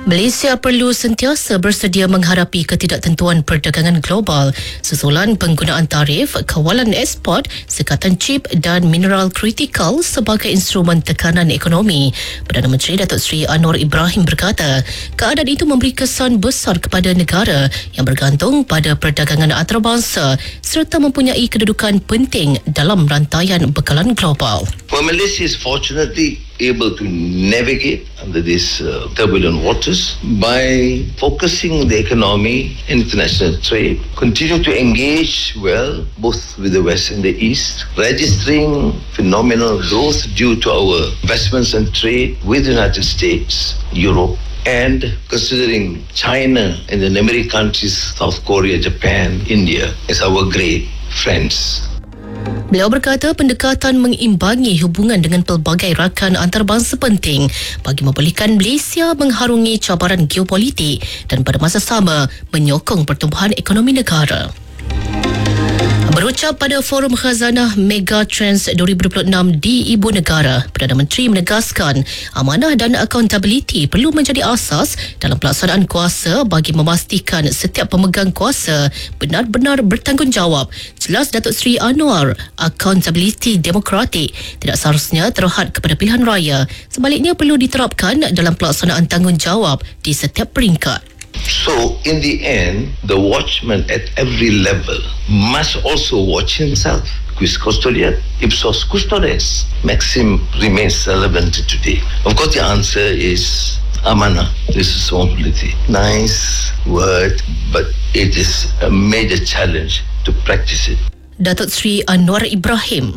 Malaysia perlu sentiasa bersedia menghadapi ketidaktentuan perdagangan global susulan penggunaan tarif, kawalan ekspor, sekatan chip dan mineral kritikal sebagai instrumen tekanan ekonomi. Perdana Menteri Datuk Seri Anwar Ibrahim berkata, keadaan itu memberi kesan besar kepada negara yang bergantung pada perdagangan antarabangsa serta mempunyai kedudukan penting dalam rantaian bekalan global. Well, Malaysia is fortunately able to navigate under these turbulent waters by focusing the economy and international trade, continue to engage well both with the West and the East, registering phenomenal growth due to our investments and trade with the United States, Europe, and considering China and the neighboring countries, South Korea, Japan, India, as our great friends. Beliau berkata pendekatan mengimbangi hubungan dengan pelbagai rakan antarabangsa penting bagi membolehkan Malaysia mengharungi cabaran geopolitik dan pada masa sama menyokong pertumbuhan ekonomi negara. Berucap pada Forum Khazanah Mega Trends 2026 di Ibu Negara, Perdana Menteri menegaskan amanah dan accountability perlu menjadi asas dalam pelaksanaan kuasa bagi memastikan setiap pemegang kuasa benar-benar bertanggungjawab. Jelas Datuk Seri Anwar, accountability demokratik tidak seharusnya terhad kepada pilihan raya, sebaliknya perlu diterapkan dalam pelaksanaan tanggungjawab di setiap peringkat. So, in the end, the watchman at every level must also watch himself. Quis custodiet, ipsos custodes. Maxim remains relevant today. Of course, the answer is amanah, responsibility. Nice word, but it is a major challenge to practice it. Datuk Seri Anwar Ibrahim.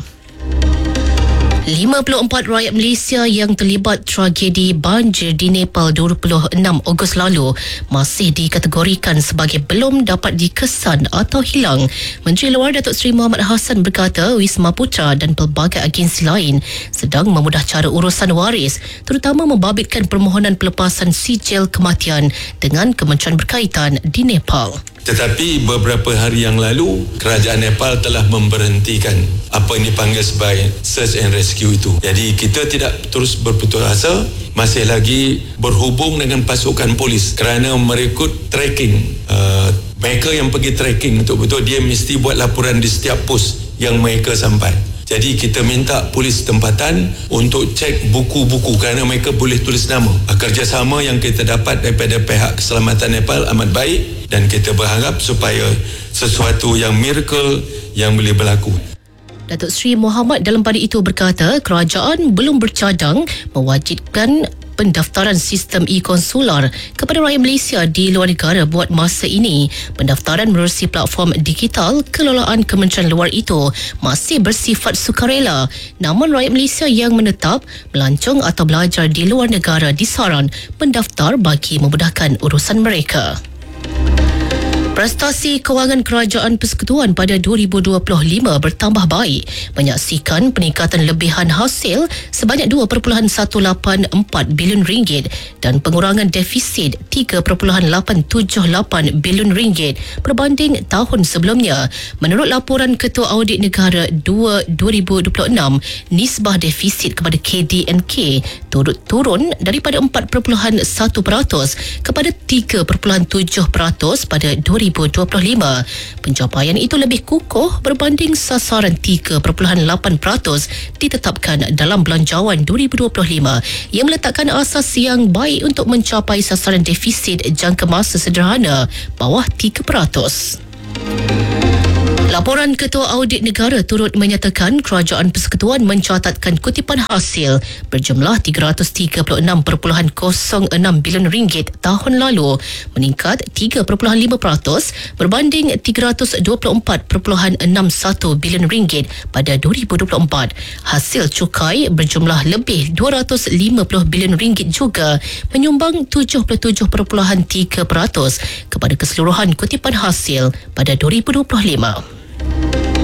54 rakyat Malaysia yang terlibat tragedi banjir di Nepal 26 Ogos lalu masih dikategorikan sebagai belum dapat dikesan atau hilang. Menteri Luar Datuk Seri Mohamad Hassan berkata Wisma Putra dan pelbagai agensi lain sedang memudah cara urusan waris, terutama membabitkan permohonan pelepasan sijil kematian dengan kementerian berkaitan di Nepal. Tetapi beberapa hari yang lalu, kerajaan Nepal telah memberhentikan apa yang dipanggil sebagai search and rescue itu. Jadi kita tidak terus berputus asa, masih lagi berhubung dengan pasukan polis kerana merekod tracking. Mereka yang pergi tracking betul-betul dia mesti buat laporan di setiap pos yang mereka sampai. Jadi kita minta polis tempatan untuk cek buku-buku kerana mereka boleh tulis nama. Kerjasama yang kita dapat daripada pihak keselamatan Nepal amat baik dan kita berharap supaya sesuatu yang miracle yang boleh berlaku. Datuk Seri Mohamad dalam pada itu berkata kerajaan belum bercadang mewajibkan pendaftaran sistem e-konsular kepada rakyat Malaysia di luar negara buat masa ini. Pendaftaran menerusi platform digital kelolaan Kementerian Luar itu masih bersifat sukarela. Namun rakyat Malaysia yang menetap, melancong atau belajar di luar negara disaran mendaftar bagi memudahkan urusan mereka. Prestasi kewangan kerajaan persekutuan pada 2025 bertambah baik, menyaksikan peningkatan lebihan hasil sebanyak 2.184 bilion ringgit dan pengurangan defisit 3.878 bilion ringgit berbanding tahun sebelumnya. Menurut laporan Ketua Audit Negara 2026, nisbah defisit kepada KDNK turun daripada 4.1% kepada 3.7% pada 2025. Pencapaian itu lebih kukuh berbanding sasaran 3.8% ditetapkan dalam Belanjawan 2025 yang meletakkan asas yang baik untuk mencapai sasaran defisit jangka masa sederhana bawah 3%. Laporan Ketua Audit Negara turut menyatakan kerajaan persekutuan mencatatkan kutipan hasil berjumlah 336.06 bilion ringgit tahun lalu, meningkat 3.5% berbanding 324.61 bilion ringgit pada 2024. Hasil cukai berjumlah lebih 250 bilion ringgit juga menyumbang 77.3% kepada keseluruhan kutipan hasil pada 2025.